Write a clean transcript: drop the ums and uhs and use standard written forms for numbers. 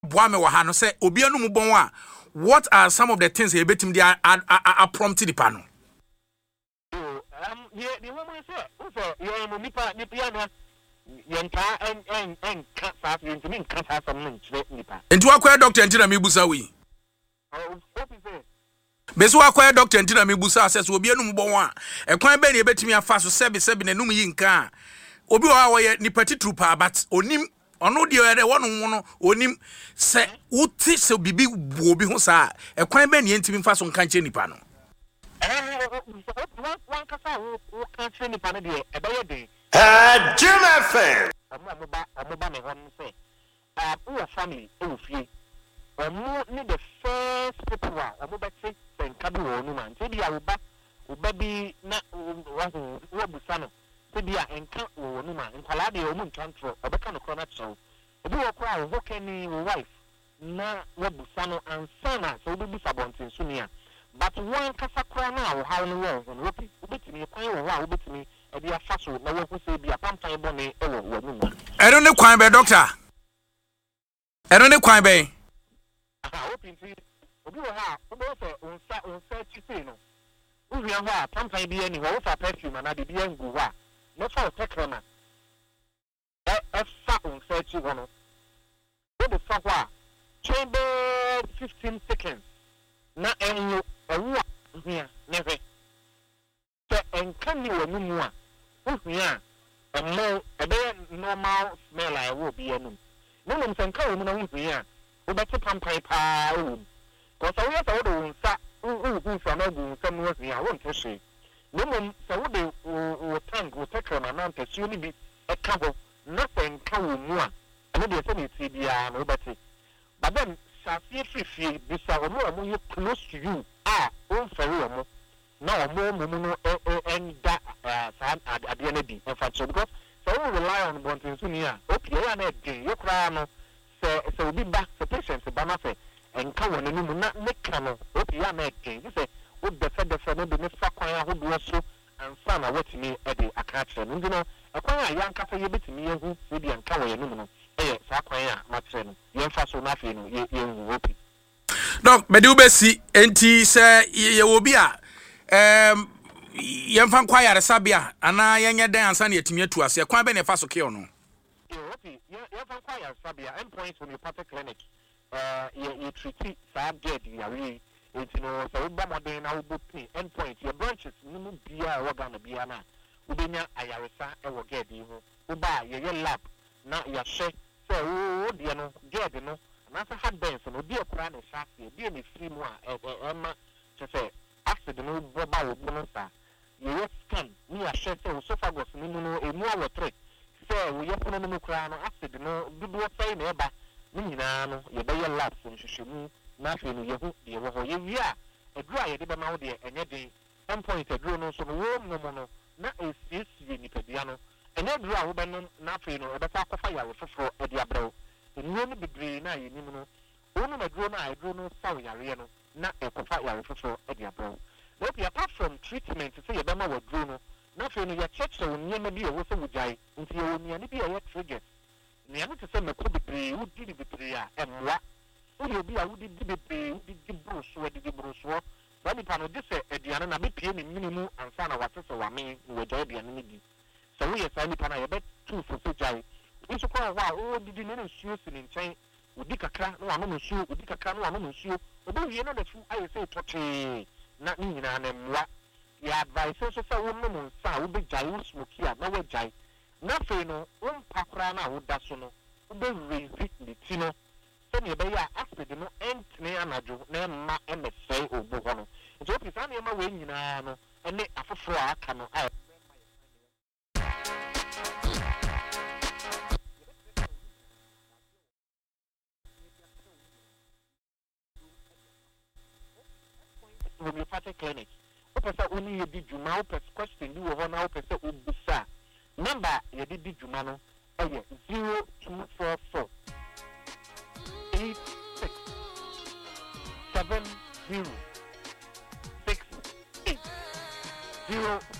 boame wa ha no say obi anu mu bon a what are some of the things you betim dey are prompted the panel? The woman say you nipa na yenka en ka you mean ka sa some nipa. Enti akwa doctor enti na me busa we. Beso akwa doctor enti na me busa say obi anu mu bon a ekwan be na e betimi afa so sebe na num yi nka obi wa ye nipa titru pa but onim ono de ere wono no onim se uti se bibi obi ho sa ekwan be na ntimi fa so nka nche nipa no one kasa wo kan nche nipa no de e be ye de Jim FM amoba me hon say our family o fie omo ni the first people omo be say nka bi wo no man say dia oba bi na wo busa no say dia nka wo no man nkwala de omo ntantro obeka no kro cho obi wo kra wo kani wo wife na wo busa no ansana so obi busa bontin so nia but one kasa kra na wo ha no wo obetimi kwan wo ha obetimi e dia fa so na wo say bia pampan bo ne e wo no man ero ne kwan be doctor ero ne kwan be opinti obi wo ha obi wo say onsa chife no uwi ho a pampan bi ani wo fa perfume na de bi angu wa no fa tekrona fa onsa chi ho no wo de fa ho a chamber 15 seconds na enwo ewu hia nefe so enkan ni wo mu a hia emo ebe normal smell I will be enu no no senka wo mu na hia wo be pampan pa wo ko so wo so do nsa wo so na go nsa no hia wo nte hye no mo so wo de wo tank wo tekra na nte si oni bi e ka ho na senka wo mu a no de se ni ti bia no beti but then Safi fifi bisa omo you close to you on fere omo na omo no enda sa ade na bi enfa because so we rely on bontin so ni okay ya na dey you cry no se obi ba se patient ba na se enka won ni mu na meka no okay ya na dey say o defe no be ne fa kwan ahodo so ansa na watimi e dey aka kire no ndino akwan a ya nka fa ye betimi ye hu se bi enka won ye no sa kwan a matre no ye fa so na fe no ye hu opi donc me de ubesi enti se ye obi a ye mfa kwa yare sabia ana yenye dan ansa na yetimi atu ase kwan be ne fa so ke ono opi ye mfa kwa yare sabia endpoint from your party clinic you treat sa dead yare enti no so ba modern na wo pay endpoint your branches no bia wo ga na bia na ubenya ayaresa e wo get ho uba ye lab na ya hye say wo de no get no na sa hard bench no de okura na shafi de ni free mu a ma say acid no boba wo no sa ye scan ni ya hye say esophagus ni no emu awo trick say wo ye fono no kura no acid no dudu say na eba ni nyina no ye be ye lab so hwehwemu na fe no ye hu de wo ho ye wia edru a ye de be ma wo de enye de endpoint edru no so no wo no no na esiesie nipadua no enye edru a wo be no na fe no e be fa kofa ya wo foforo e de abrawo enwo no bebre na ye nim no ono na edru na edru no saw yare no na e kofa ya wo foforo e de abrawo no be apart from treatment say ye be ma wo edru no na fe no ye check so nyema bi e wo so wujai nti ye woni ani bi e ye triggers ni anu te say me ko bebre wo di bebre a emwa wo bi a wo di bebre wo di broso ba ni pano de se aduane na be pie ni minimu ansa na wate se wame wo gya aduane ni bi so wo ye sa ni pana ye be tu fo jai nso kwa wa o didi ne nsuo si ni nchen odi kakra na wa no nsuo odi kakra na wa no nsuo obo wie no da fu aye se tote na ni nyina na mwa ya advice so se wo no nsa wo be jai wo smoke ya na wo jai na fe no wo mpakra na wo da so no wo be raise ni ti no so ne be ya acid no entne anajo na ma emese ogbo ho no so pisa na ma we nyina no ene afoforo aka no ai homeopathic clinic opesa oni ye di juma opesa question ni wo ho na opesa obusa number ye di juma no eye 0244 8670